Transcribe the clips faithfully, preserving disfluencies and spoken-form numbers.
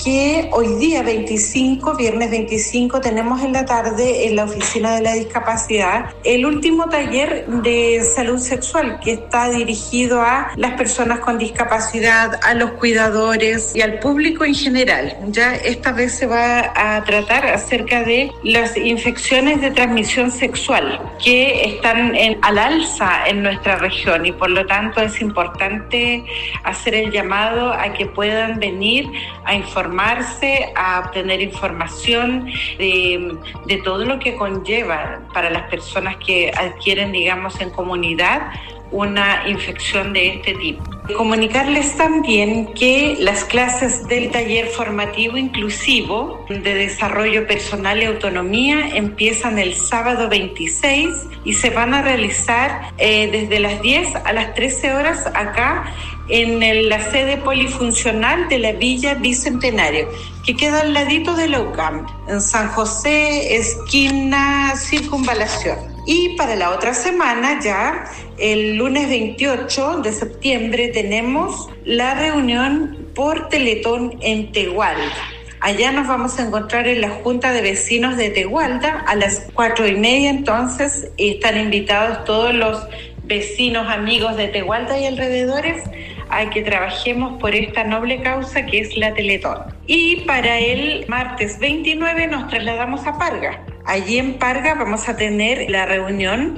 que hoy día veinticinco, viernes veinticinco, tenemos en la tarde en la Oficina de la Discapacidad el último taller de salud sexual que está dirigido a las personas con discapacidad, a los cuidadores y al público en general. Ya esta vez se va a tratar acerca de las infecciones de transmisión sexual que están en, al alza en nuestra región, y por lo tanto es importante hacer el llamado a que puedan venir a informarse, a obtener información de, de todo lo que conlleva para las personas que adquieren, digamos, en comunidad una infección de este tipo. Comunicarles también que las clases del taller formativo inclusivo de desarrollo personal y autonomía empiezan el sábado veintiséis y se van a realizar eh, desde las diez a las trece horas acá en el, la sede polifuncional de la Villa Bicentenario, que queda al ladito de la U C A M, en San José, esquina Circunvalación. Y para la otra semana, ya el lunes veintiocho de septiembre, tenemos la reunión por Teletón en Tegualda. Allá nos vamos a encontrar en la Junta de Vecinos de Tegualda a las cuatro y media, entonces están invitados todos los vecinos, amigos de Tegualda y alrededores a que trabajemos por esta noble causa que es la Teletón. Y para el martes veintinueve nos trasladamos a Parga. Allí en Parga vamos a tener la reunión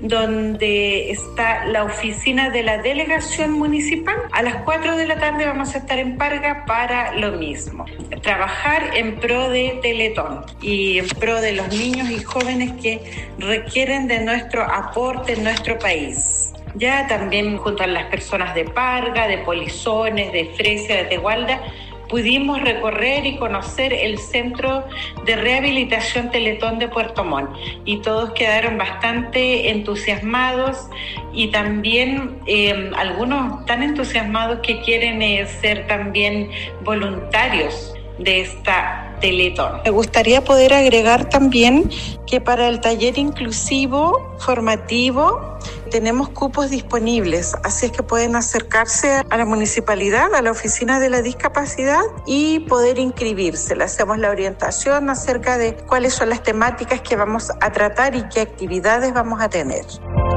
donde está la oficina de la delegación municipal. A las cuatro de la tarde vamos a estar en Parga para lo mismo, trabajar en pro de Teletón y en pro de los niños y jóvenes que requieren de nuestro aporte en nuestro país. Ya también junto a las personas de Parga, de Polizones, de Fresia, de Tegualda, pudimos recorrer y conocer el Centro de Rehabilitación Teletón de Puerto Montt y todos quedaron bastante entusiasmados y también eh, algunos tan entusiasmados que quieren eh, ser también voluntarios de esta Teletón. Me gustaría poder agregar también que para el taller inclusivo formativo tenemos cupos disponibles, así es que pueden acercarse a la municipalidad, a la oficina de la discapacidad y poder inscribirse. Le hacemos la orientación acerca de cuáles son las temáticas que vamos a tratar y qué actividades vamos a tener.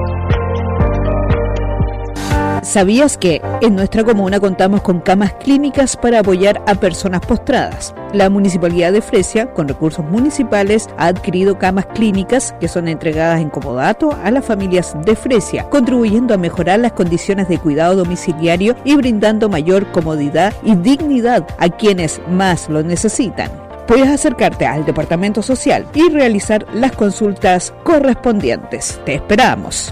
¿Sabías que en nuestra comuna contamos con camas clínicas para apoyar a personas postradas? La Municipalidad de Fresia, con recursos municipales, ha adquirido camas clínicas que son entregadas en comodato a las familias de Fresia, contribuyendo a mejorar las condiciones de cuidado domiciliario y brindando mayor comodidad y dignidad a quienes más lo necesitan. Puedes acercarte al Departamento Social y realizar las consultas correspondientes. Te esperamos.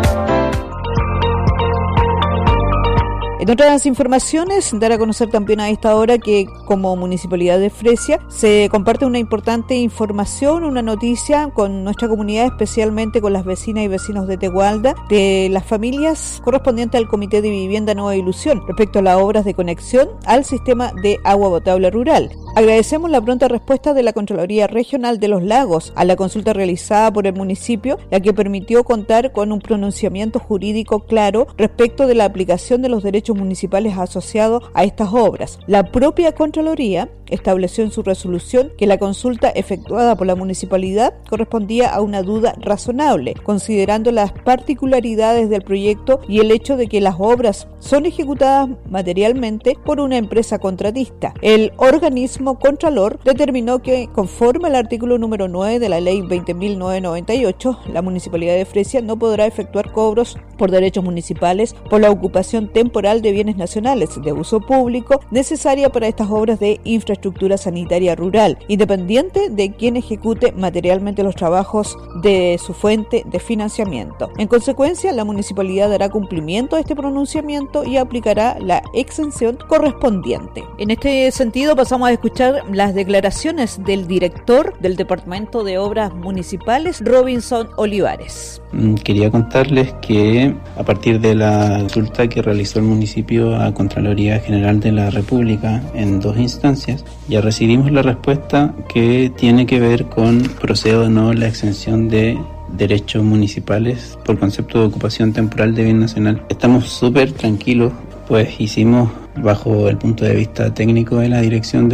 En otras informaciones, dar a conocer también a esta hora que como Municipalidad de Fresia se comparte una importante información, una noticia con nuestra comunidad, especialmente con las vecinas y vecinos de Tegualda, de las familias correspondientes al Comité de Vivienda Nueva Ilusión, respecto a las obras de conexión al sistema de agua potable rural. Agradecemos la pronta respuesta de la Contraloría Regional de los Lagos a la consulta realizada por el municipio, la que permitió contar con un pronunciamiento jurídico claro respecto de la aplicación de los derechos municipales asociados a estas obras. La propia Contraloría estableció en su resolución que la consulta efectuada por la municipalidad correspondía a una duda razonable, considerando las particularidades del proyecto y el hecho de que las obras son ejecutadas materialmente por una empresa contratista. El organismo Contralor determinó que, conforme al artículo número nueve de la Ley veinte mil novecientos noventa y ocho, la Municipalidad de Fresia no podrá efectuar cobros por derechos municipales por la ocupación temporal de bienes nacionales de uso público necesaria para estas obras de infraestructura sanitaria rural, independiente de quien ejecute materialmente los trabajos de su fuente de financiamiento. En consecuencia, la municipalidad dará cumplimiento a este pronunciamiento y aplicará la exención correspondiente. En este sentido, pasamos a escuchar las declaraciones del director del Departamento de Obras Municipales, Robinson Olivares. Quería contarles que a partir de la consulta que realizó el municipio a Contraloría General de la República en dos instancias, ya recibimos la respuesta que tiene que ver con procede o no la exención de derechos municipales por concepto de ocupación temporal de bien nacional. Estamos súper tranquilos, pues hicimos bajo el punto de vista técnico de la Dirección de